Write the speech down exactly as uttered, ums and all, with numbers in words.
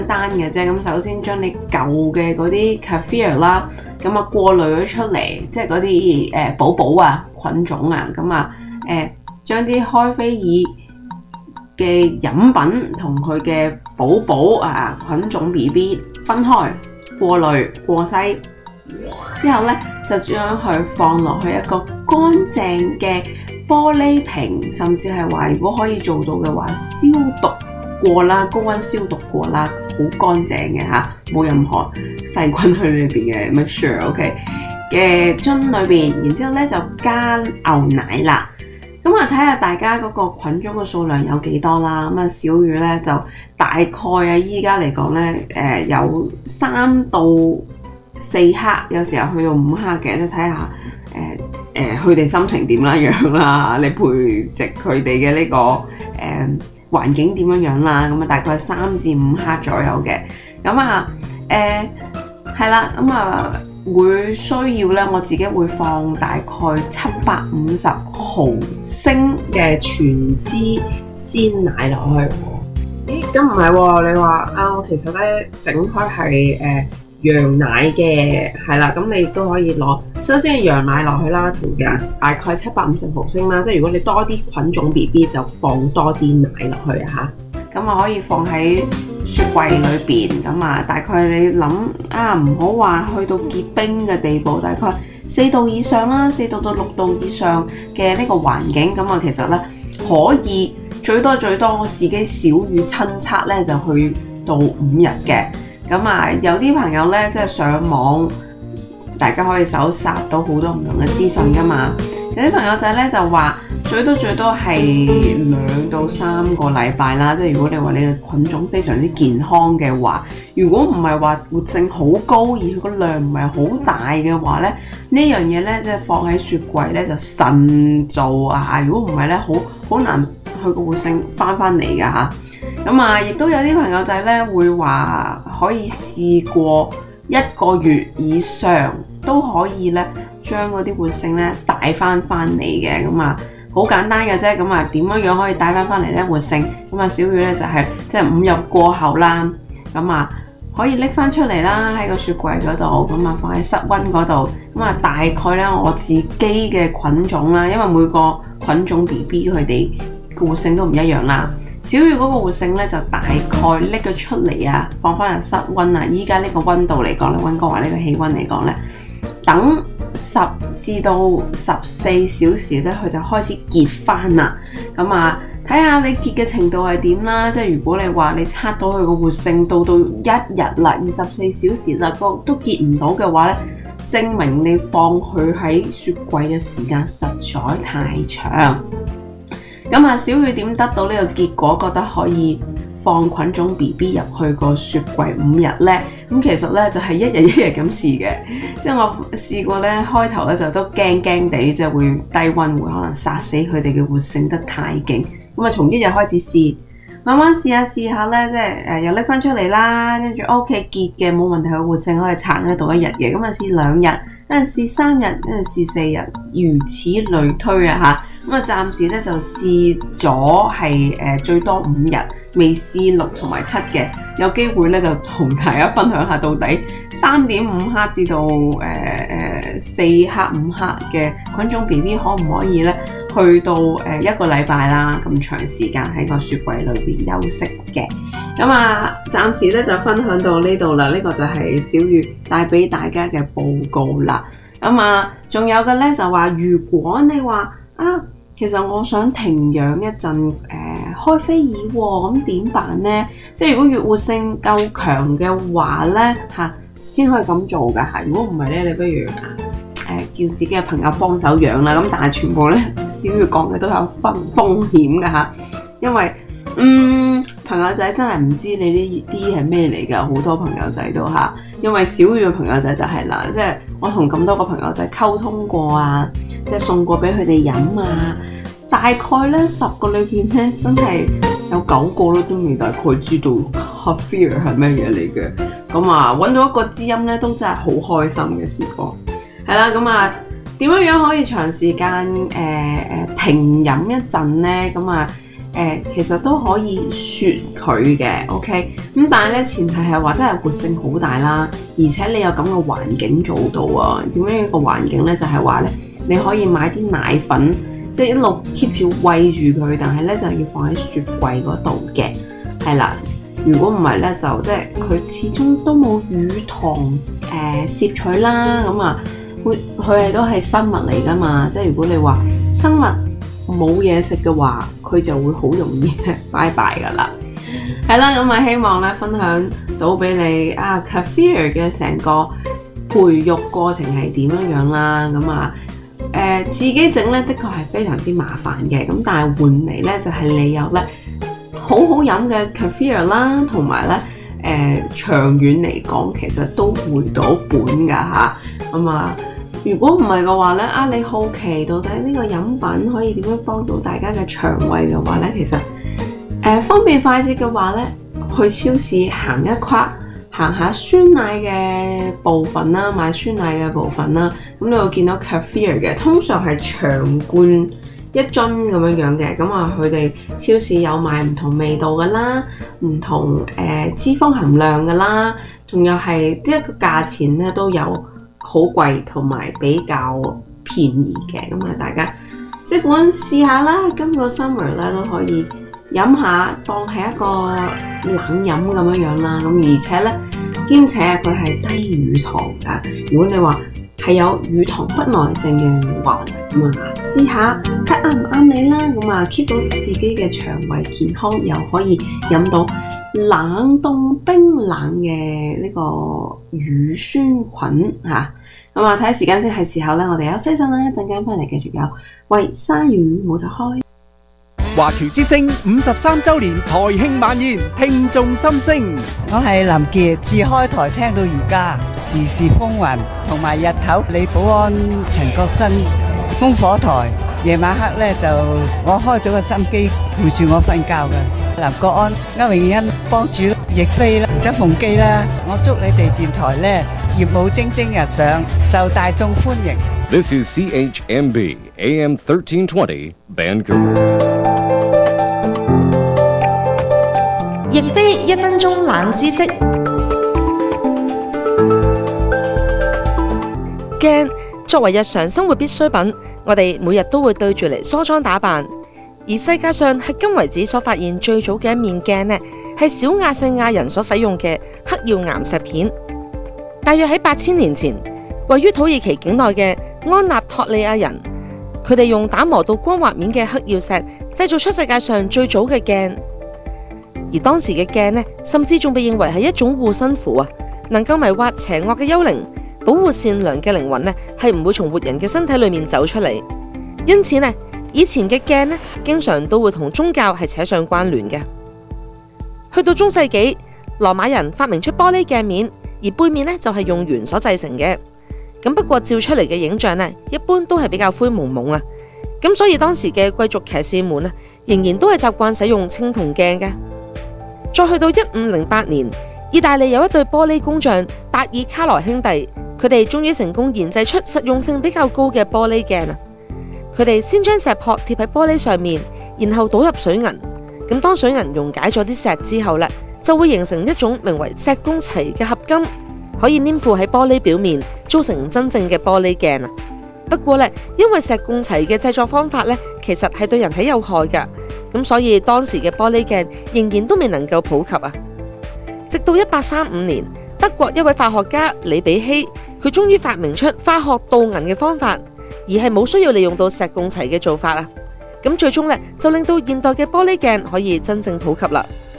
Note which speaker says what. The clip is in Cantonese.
Speaker 1: 單嘅啫。咁首先將你舊嘅嗰啲 Kaffir 啦，咁啊過濾咗出嚟，即係嗰啲誒寶寶啊菌種啊，咁啊誒將啲開菲爾嘅飲品同佢嘅寶寶啊菌種 B B 分開過濾過篩之後咧，就將佢放落去一個乾淨嘅玻璃瓶，甚至係話如果可以做到嘅話，消毒過啦，高溫消毒過啦，好乾淨嘅嚇，冇任何細菌喺裏邊嘅 make sure，OK 嘅樽裏邊，然之後咧就加牛奶啦。咁啊，睇下大家嗰個菌種嘅數量有幾多啦。咁啊，小魚咧就大概啊，依家嚟講咧，誒、呃、有三到四克，有時候去到五克嘅，即係睇下誒誒佢哋心情點啦樣啦，你培植佢哋嘅呢個誒、呃、環境點樣樣啦。咁啊，大概三至五克左右嘅。咁啊誒係啦，咁啊。會需要咧，我自己會放大概七百五十毫升嘅全脂鮮奶落去。咦，咁唔係喎？你話啊，我其實咧整開係誒羊奶嘅，係啦，咁你都可以攞新鮮嘅羊奶落去啦，同樣大概七百五十毫升啦。即係如果你多啲菌種 B B 就放多啲奶落去嚇，咁啊可以放喺雪櫃裏邊，咁啊大概你諗啊唔好話去到結冰嘅地步，大概四度以上啦，四度到六度以上嘅呢個環境，咁啊其實咧可以最多最多我自己小魚親測咧就去到五日嘅。咁啊有啲朋友咧即係上網，大家可以搜尋到好多唔同嘅資訊噶嘛。有啲朋友仔咧就話最多最多係兩到三個禮拜啦，即係如果你話你嘅菌種非常之健康嘅話，如果唔係話活性好高而佢個量唔係好大嘅話咧，呢樣嘢咧即係放喺雪櫃咧就慎做啊！如果唔係咧，好好難佢個活性翻翻嚟㗎嚇。咁啊，亦都有啲朋友仔咧會話可以試過一個月以上都可以咧將嗰啲活性咧帶翻翻嚟嘅。咁啊好簡單嘅啫。咁啊點樣樣可以帶翻翻嚟咧活性？咁啊小魚咧就係即係五日過後啦，咁啊可以拎翻出嚟啦，喺個雪櫃嗰度，咁啊放喺室溫嗰度。咁啊大概咧我自己嘅菌種啦，因為每個菌種 B B 佢哋嘅活性都唔一樣啦。小魚嗰個活性咧就大概拎佢出嚟啊，放翻入室溫啊。依家呢個溫度嚟講咧，溫哥華呢個氣溫嚟講咧，等十至到十四小時咧，佢就開始結翻啦。咁啊，睇下你結嘅程度係點啦。即係如果你話你測到佢個活性到到一日啦，二十四小時啦，個都結唔到嘅話咧，證明你放佢喺雪櫃嘅時間實在太長。咁啊，小魚點得到呢個結果，覺得可以放菌種 B B 入去個雪櫃五日呢？咁其實呢，就係、是、一日一日咁試嘅，即係我試過呢，開頭呢就都驚驚地，即係會低溫會可能殺死佢哋嘅活性得太勁。咁啊，從一日開始試，慢慢試下試下呢，即係誒又拎翻出嚟啦，跟住 O K 結嘅冇問題，嘅活性可以撐得到一日嘅。咁啊試兩日，跟住試三日，跟住試四日，如此類推啊嚇。咁啊，暫時咧就試咗係誒最多五日，未試六同埋七嘅，有機會咧就同大家分享下到底三點五克至到誒誒四克五克嘅菌種 B B 可唔可以咧去到誒、呃、一個禮拜啦咁長時間喺個雪櫃裏邊休息嘅。咁啊，暫時咧就分享到呢度啦，呢、這個就係小魚帶俾大家嘅報告啦。咁啊，仲有嘅咧就話，如果你話啊，其實我想停養一陣，誒、呃、開菲爾喎，咁點辦呢？即係如果越活性夠強嘅話咧，嚇先可以咁做㗎嚇。如果唔係咧，你不如啊誒、呃、叫自己嘅朋友幫手養啦。咁但係全部咧，小魚講嘅都有風風險㗎嚇，因為嗯朋友仔真係唔知你呢啲係咩嚟㗎，好多朋友仔都嚇。因為小魚嘅朋友仔就係啦，即係我同咁多個朋友仔溝通過啊，即係送過俾佢哋飲啊。大概咧十個裏邊咧，真係有九個咧都未大概知道 Kaffir 係咩嘢嚟嘅。咁啊，揾到一個知音咧，都真係好開心嘅時光。係啦，咁啊，點樣樣可以長時間誒誒、呃、停飲一陣咧？咁啊， 呃、其實都可以雪佢嘅 ，OK。咁但係咧前提係話真係活性好大啦，而且你有咁嘅環境做到啊。點樣一個環境咧？就係話咧，你可以買啲奶粉，即係一路 keep 住餵住佢，但係咧就要放喺雪櫃嗰度嘅，係啦。如果唔係咧，就即係佢始終都冇乳糖誒攝取啦，咁啊，佢佢係都係生物嚟噶嘛，即係如果你話生物冇嘢食嘅話，佢就會好容易拜拜噶啦。係啦，咁啊希望咧分享到俾你啊 Kefir 嘅成個培育過程係點樣樣啦，咁啊誒自己整咧的確係非常之麻煩嘅，咁但係換嚟咧就係、是、你有咧。好好飲嘅 Kefir 啦，同埋咧誒長遠嚟講，其實都回到本㗎吓。咁啊，如果唔係嘅話咧，啊你好奇到底呢個飲品可以點樣幫到大家嘅腸胃嘅話咧，其實誒、呃、方便快捷嘅話咧，去超市行一跨，行下酸奶嘅部分啦，買酸奶嘅部分啦，咁你會見到 Kefir 嘅，通常係長罐。一樽咁樣樣嘅，咁啊佢哋超市有賣唔同味道噶啦，唔同誒、呃、脂肪含量噶啦，仲有係呢一個價錢咧都有好貴同埋比較便宜嘅，咁啊大家即管試下啦，今個 summer 咧都可以飲下，當係一個冷飲咁樣樣啦，咁而且咧兼且佢係低乳糖噶，如果你話係有乳糖不耐症嘅話，咁啊試下睇啱唔啱你啦，咁啊 keep 到自己嘅腸胃健康，又可以飲到冷凍冰冷嘅呢個乳酸菌嚇，咁啊睇下時間先係時候咧，我哋休息陣啦，一陣間翻嚟繼續有喂鯊魚冇就開。
Speaker 2: 華僑之聲五十三週年台慶晚宴，聽眾心聲。
Speaker 3: 我係林傑，自開台聽到而家，時時風雲，同埋日頭李寶安、陳國新烽火台，夜晚黑咧就我開咗個心機陪住我瞓覺嘅。林國安、歐詠欣幫主亦菲啦、周鳳基啦，我祝你哋電台咧業務蒸蒸日上，受大眾歡迎。
Speaker 4: This is C H M B A M thirteen twenty Vancouver。
Speaker 5: 亦非一分鐘冷知識。鏡作為日常生活必需品，我哋每日都會對住嚟梳妝打扮。而世界上迄今為止所發現最早嘅一面鏡呢，係小亞細亞人所使用嘅黑曜岩石片。大約喺八千年前，位於土耳其境內嘅安納托利亞人，佢哋用打磨到光滑面嘅黑曜石製造出世界上最早嘅鏡。而當時嘅鏡呢，甚至仲被認為係一種護身符啊，能夠迷惑邪惡嘅幽靈，保護善良嘅靈魂呢，係唔會從活人嘅身體裏面走出嚟。因此呢，以前嘅鏡呢，經常都會同宗教係扯上關聯嘅。去到中世紀，羅馬人發明出玻璃鏡面，而背面呢就係用鉛所製成嘅。咁不過照出嚟嘅影像呢，一般都係比較灰蒙蒙啊。咁所以當時嘅貴族騎士們呢，仍然都係習慣使用青銅鏡嘅。再去到一五零八年，意大利有一對玻璃工匠達爾卡羅兄弟，佢哋終於成功研製出實用性比較高嘅玻璃鏡啊！佢哋先將石撲貼喺玻璃上面，然後倒入水銀。咁當水銀溶解咗啲石之後呢，就會形成一種名為石貢齊嘅合金，可以黏附喺玻璃表面，做成真正嘅玻璃鏡啊！不過呢，因為石貢齊嘅製作方法呢，其實係對人體有害㗎。咁所以當時嘅玻璃鏡仍然都未能夠普及啊！直到一八三五年，德國一位化學家李比希，佢終於發明出化學鍍銀嘅方法，而係冇需要利用到石貢齊嘅做法啊！咁最終呢，就令到現代嘅玻璃鏡可以真正普及啦。